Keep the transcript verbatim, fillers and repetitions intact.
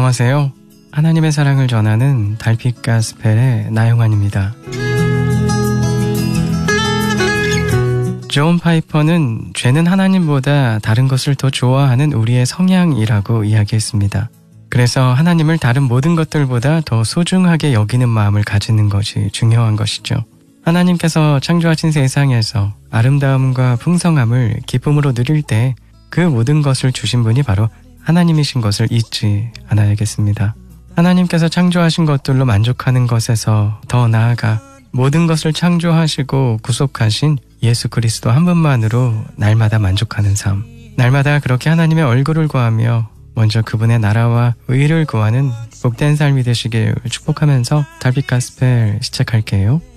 안녕하세요. 하나님의 사랑을 전하는 달빛 가스펠의 나영환입니다. 존 파이퍼는 죄는 하나님보다 다른 것을 더 좋아하는 우리의 성향이라고 이야기했습니다. 그래서 하나님을 다른 모든 것들보다 더 소중하게 여기는 마음을 가지는 것이 중요한 것이죠. 하나님께서 창조하신 세상에서 아름다움과 풍성함을 기쁨으로 누릴 때 그 모든 것을 주신 분이 바로 하나님이신 것을 잊지 않아야겠습니다. 하나님께서 창조하신 것들로 만족하는 것에서 더 나아가 모든 것을 창조하시고 구속하신 예수 그리스도 한 분만으로 날마다 만족하는 삶, 날마다 그렇게 하나님의 얼굴을 구하며 먼저 그분의 나라와 의를 구하는 복된 삶이 되시길 축복하면서 달빛 가스펠 시작할게요.